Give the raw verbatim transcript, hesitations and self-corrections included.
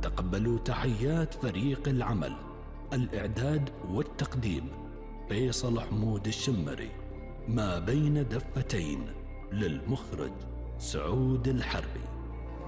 تقبلوا تحيات فريق العمل. الإعداد والتقديم فيصل حمود الشمري. ما بين دفتين للمخرج سعود الحربي.